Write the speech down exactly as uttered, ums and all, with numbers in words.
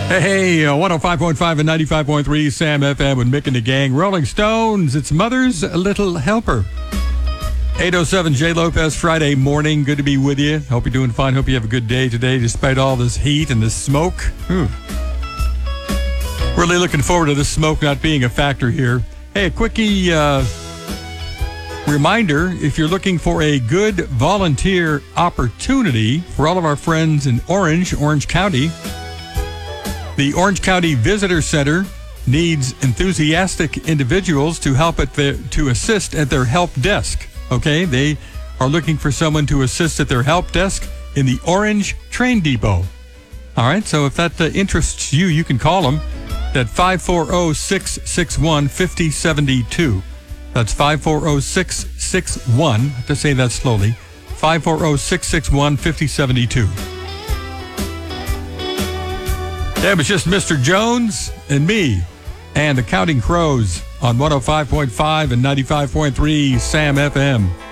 Hey, hey, uh, one oh five point five and ninety-five point three Sam F M with Mick and the gang. Rolling Stones, it's Mother's Little Helper. eight oh seven J. Lopez, Friday morning. Good to be with you. Hope you're doing fine. Hope you have a good day today despite all this heat and this smoke. Whew. Really looking forward to this smoke not being a factor here. Hey, a quickie uh, reminder, if you're looking for a good volunteer opportunity for all of our friends in Orange, Orange County, the Orange County Visitor Center needs enthusiastic individuals to help at the, to assist at their help desk. Okay, they are looking for someone to assist at their help desk in the Orange Train Depot. All right, so if that uh, interests you, you can call them at five four zero, six six one, five zero seven two. That's five four zero, six six one, I have to say that slowly, five four zero, six six one, five zero seven two. Yeah, it was just Mister Jones and me and the Counting Crows on one oh five point five and ninety-five point three Sam F M.